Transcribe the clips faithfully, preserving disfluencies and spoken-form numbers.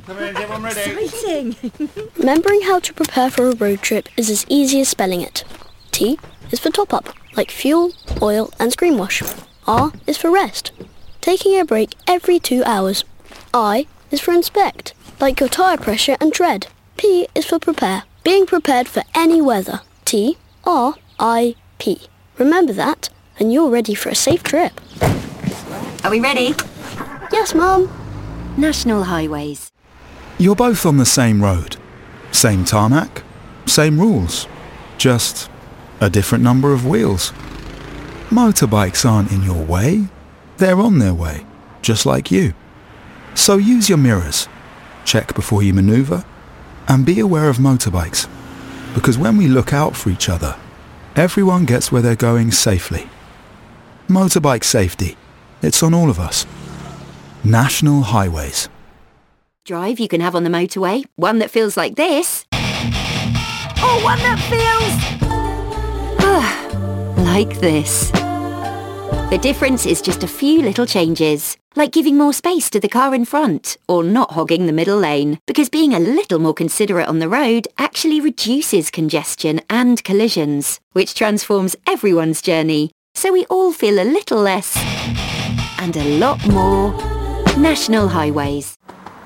Come in, everyone ready? Exciting! Remembering how to prepare for a road trip is as easy as spelling it. T is for top-up, like fuel, oil and screen wash. R is for rest, taking a break every two hours. I is for inspect, like your tyre pressure and tread. P is for prepare, being prepared for any weather. T, R, I, P. Remember that, and you're ready for a safe trip. Are we ready? Yes, Mum. National highways. You're both on the same road. Same tarmac, same rules. Just a different number of wheels. Motorbikes aren't in your way. They're on their way, just like you. So use your mirrors, check before you manoeuvre, and be aware of motorbikes. Because when we look out for each other, everyone gets where they're going safely. Motorbike safety. It's on all of us. National highways. Drive you can have on the motorway. One that feels like this. Or one that feels... like this. The difference is just a few little changes, like giving more space to the car in front, or not hogging the middle lane, because being a little more considerate on the road actually reduces congestion and collisions, which transforms everyone's journey, so we all feel a little less and a lot more national highways.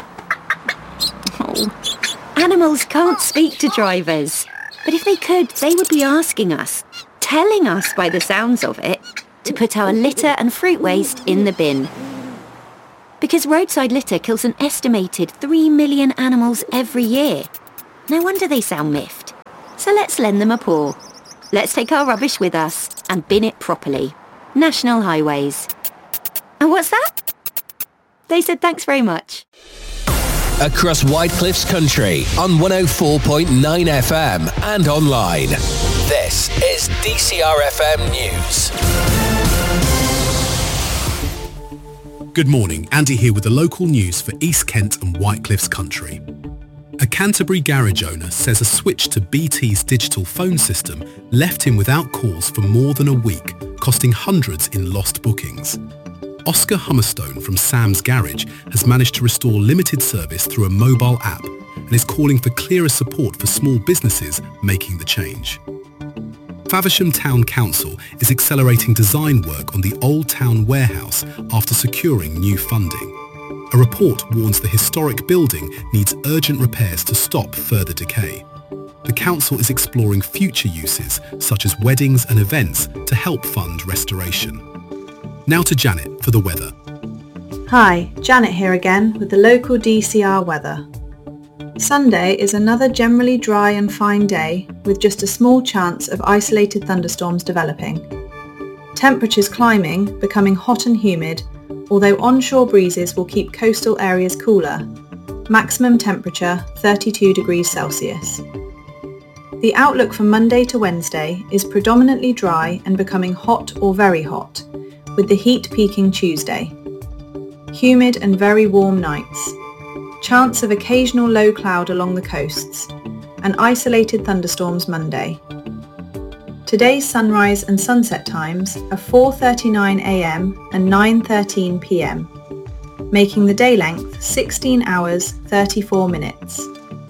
Oh. Animals can't speak to drivers, but if they could, they would be asking us, telling us by the sounds of it, to put our litter and fruit waste in the bin. Because roadside litter kills an estimated three million animals every year. No wonder they sound miffed. So let's lend them a paw. Let's take our rubbish with us and bin it properly. National highways. And what's that? They said thanks very much. Across Whitecliff's country on one oh four point nine F M and online. This is D C R F M News. Good morning, Andy here with the local news for East Kent and Whitecliff's country. A Canterbury garage owner says a switch to B T's digital phone system left him without calls for more than a week, costing hundreds in lost bookings. Oscar Hummerstone from Sam's Garage has managed to restore limited service through a mobile app and is calling for clearer support for small businesses making the change. Faversham Town Council is accelerating design work on the Old Town Warehouse after securing new funding. A report warns the historic building needs urgent repairs to stop further decay. The council is exploring future uses, such as weddings and events, to help fund restoration. Now to Janet for the weather. Hi, Janet here again with the local D C R weather. Sunday is another generally dry and fine day with just a small chance of isolated thunderstorms developing. Temperatures climbing, becoming hot and humid, although onshore breezes will keep coastal areas cooler. Maximum temperature thirty-two degrees Celsius. The outlook for Monday to Wednesday is predominantly dry and becoming hot or very hot, with the heat peaking Tuesday. Humid and very warm nights. Chance of occasional low cloud along the coasts, and isolated thunderstorms Monday. Today's sunrise and sunset times are four thirty-nine a m and nine thirteen p m, making the day length sixteen hours thirty-four minutes.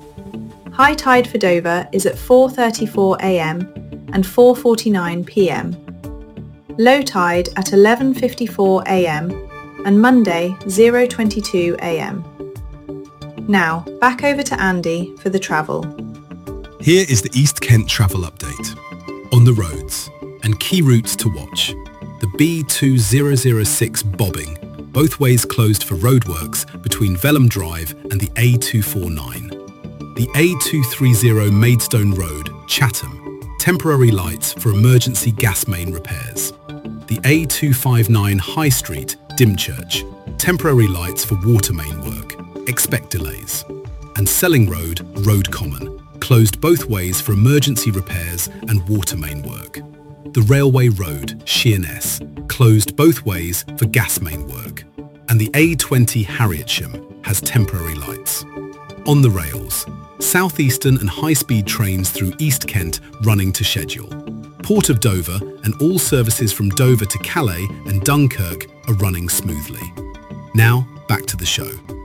High tide for Dover is at four thirty-four a m and four forty-nine p m. Low tide at eleven fifty-four a m and Monday zero twenty-two a m. Now, back over to Andy for the travel. Here is the East Kent travel update. On the roads, and key routes to watch. The B two thousand six bobbing, both ways closed for roadworks between Velham Drive and the A two forty-nine. The A two thirty Maidstone Road, Chatham, temporary lights for emergency gas main repairs. The A two fifty-nine High Street, Dymchurch, temporary lights for water main work. Expect delays. And Selling Road, Road Common, closed both ways for emergency repairs and water main work. The Railway Road, Sheerness, closed both ways for gas main work. And the A twenty Harrietsham has temporary lights. On the rails, southeastern and high-speed trains through East Kent running to schedule. Port of Dover and all services from Dover to Calais and Dunkirk are running smoothly. Now, back to the show.